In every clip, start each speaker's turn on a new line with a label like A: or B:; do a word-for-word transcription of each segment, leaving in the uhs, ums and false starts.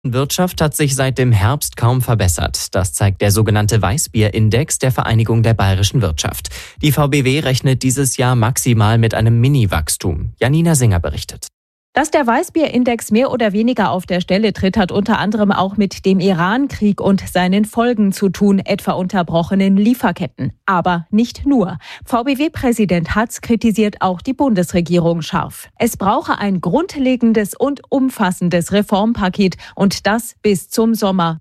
A: Die Wirtschaft hat sich seit dem Herbst kaum verbessert. Das zeigt der sogenannte Weißbier-Index der Vereinigung der bayerischen Wirtschaft. Die V B W rechnet dieses Jahr maximal mit einem Mini-Wachstum. Janina Singer berichtet.
B: Dass der Weißbier-Index mehr oder weniger auf der Stelle tritt, hat unter anderem auch mit dem Iran-Krieg und seinen Folgen zu tun, etwa unterbrochenen Lieferketten. Aber nicht nur. V B W-Präsident Hatz kritisiert auch die Bundesregierung scharf. Es brauche ein grundlegendes und umfassendes Reformpaket und das bis zum Sommer.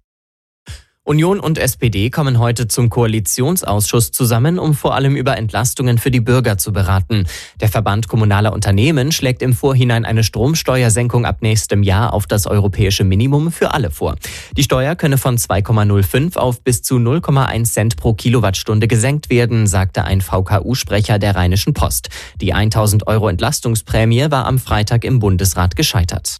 A: Union und S P D kommen heute zum Koalitionsausschuss zusammen, um vor allem über Entlastungen für die Bürger zu beraten. Der Verband kommunaler Unternehmen schlägt im Vorhinein eine Stromsteuersenkung ab nächstem Jahr auf das europäische Minimum für alle vor. Die Steuer könne von zwei Komma null fünf auf bis zu null Komma eins Cent pro Kilowattstunde gesenkt werden, sagte ein V K U-Sprecher der Rheinischen Post. Die tausend Euro Entlastungsprämie war am Freitag im Bundesrat gescheitert.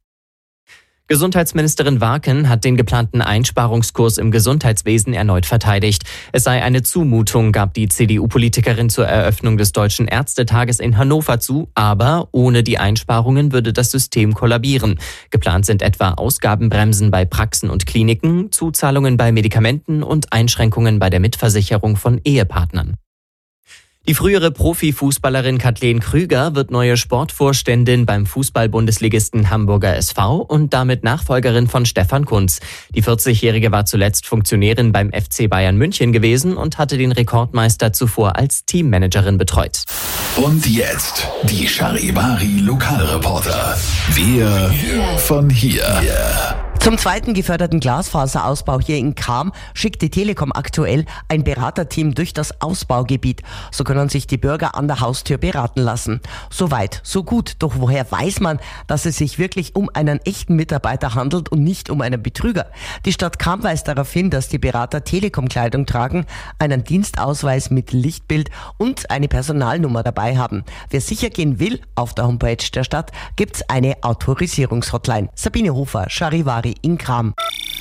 A: Gesundheitsministerin Warken hat den geplanten Einsparungskurs im Gesundheitswesen erneut verteidigt. Es sei eine Zumutung, gab die C D U-Politikerin zur Eröffnung des Deutschen Ärztetages in Hannover zu, aber ohne die Einsparungen würde das System kollabieren. Geplant sind etwa Ausgabenbremsen bei Praxen und Kliniken, Zuzahlungen bei Medikamenten und Einschränkungen bei der Mitversicherung von Ehepartnern. Die frühere Profifußballerin Kathleen Krüger wird neue Sportvorständin beim Fußball-Bundesligisten Hamburger S V und damit Nachfolgerin von Stefan Kuntz. Die vierzigjährige war zuletzt Funktionärin beim F C Bayern München gewesen und hatte den Rekordmeister zuvor als Teammanagerin betreut.
C: Und jetzt die Charivari Lokalreporter. Wir von hier.
D: Zum zweiten geförderten Glasfaserausbau hier in Cham schickt die Telekom aktuell ein Beraterteam durch das Ausbaugebiet. So können sich die Bürger an der Haustür beraten lassen. Soweit, so gut. Doch woher weiß man, dass es sich wirklich um einen echten Mitarbeiter handelt und nicht um einen Betrüger? Die Stadt Cham weist darauf hin, dass die Berater Telekom-Kleidung tragen, einen Dienstausweis mit Lichtbild und eine Personalnummer dabei haben. Wer sicher gehen will, auf der Homepage der Stadt gibt's eine Autorisierungshotline. Sabine Hofer, Charivari in Cham.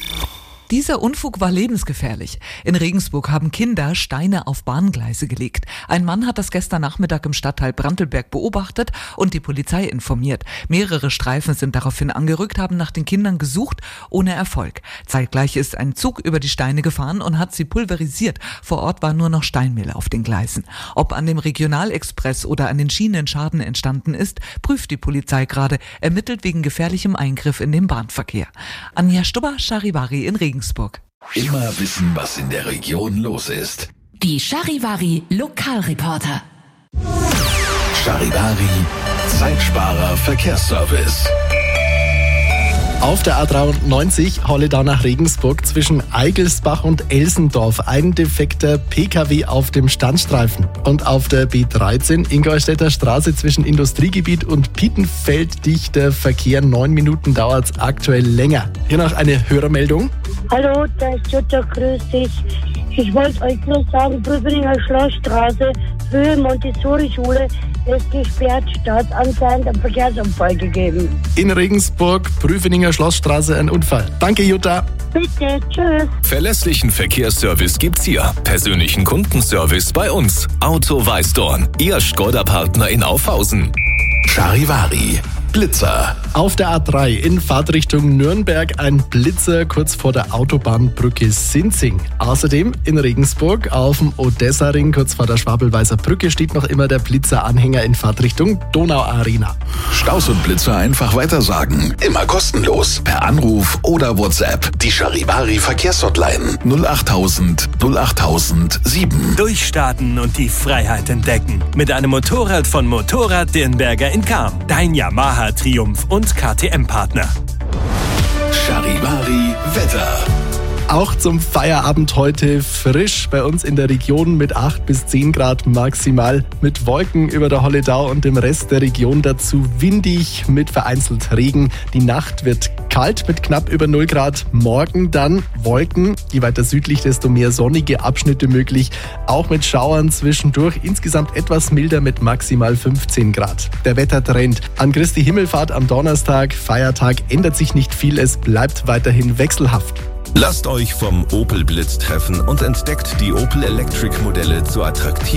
E: Dieser Unfug war lebensgefährlich. In Regensburg haben Kinder Steine auf Bahngleise gelegt. Ein Mann hat das gestern Nachmittag im Stadtteil Brantelberg beobachtet und die Polizei informiert. Mehrere Streifen sind daraufhin angerückt, haben nach den Kindern gesucht, ohne Erfolg. Zeitgleich ist ein Zug über die Steine gefahren und hat sie pulverisiert. Vor Ort war nur noch Steinmehl auf den Gleisen. Ob an dem Regionalexpress oder an den Schienen Schaden entstanden ist, prüft die Polizei gerade, ermittelt wegen gefährlichem Eingriff in den Bahnverkehr. Anja Stubber, Charivari in Regensburg.
C: Immer wissen, was in der Region los ist.
F: Die Charivari Lokalreporter.
C: Charivari Zeitsparer Verkehrsservice.
G: Auf der A dreiundneunzig Holledau nach Regensburg zwischen Eigelsbach und Elsendorf ein defekter P K W auf dem Standstreifen. Und auf der B dreizehn Ingolstädter Straße zwischen Industriegebiet und Pietenfeld dichter Verkehr. Neun Minuten dauert es aktuell länger. Hier noch eine Hörermeldung.
H: Hallo, da ist Jutta, grüß dich. Ich wollte euch nur sagen, Prüflinger Schlossstraße, Höhe Montessori-Schule ist gesperrt, Staat anscheinend einen Verkehrsunfall gegeben.
G: In Regensburg, Prüfeninger Schlossstraße, ein Unfall. Danke, Jutta.
H: Bitte, tschüss.
C: Verlässlichen Verkehrsservice gibt's hier. Persönlichen Kundenservice bei uns. Auto Weißdorn, Ihr Skoda-Partner in Aufhausen. Charivari Blitzer.
G: Auf der A drei in Fahrtrichtung Nürnberg ein Blitzer kurz vor der Autobahnbrücke Sinzing. Außerdem in Regensburg auf dem Odessa-Ring kurz vor der Schwabelweißer Brücke steht noch immer der Blitzer-Anhänger in Fahrtrichtung Donauarena.
C: Staus und Blitzer einfach weitersagen. Immer kostenlos. Per Anruf oder WhatsApp. Die Charivari Verkehrshotline null achttausend null achttausend sieben.
I: Durchstarten und die Freiheit entdecken. Mit einem Motorrad von Motorrad Dirnberger in Cham. Dein Yamaha Triumph und K T M-Partner.
C: Charivari Wetter.
G: Auch zum Feierabend heute frisch bei uns in der Region mit acht bis zehn Grad maximal, mit Wolken über der Holledau und dem Rest der Region, dazu windig mit vereinzelt Regen. Die Nacht wird kalt mit knapp über null Grad. Morgen dann Wolken, je weiter südlich, desto mehr sonnige Abschnitte möglich, auch mit Schauern zwischendurch. Insgesamt etwas milder mit maximal fünfzehn Grad. Der Wettertrend an Christi Himmelfahrt am Donnerstag, Feiertag, ändert sich nicht viel, es bleibt weiterhin wechselhaft.
J: Lasst euch vom Opel Blitz treffen und entdeckt die Opel Electric Modelle zu attraktiven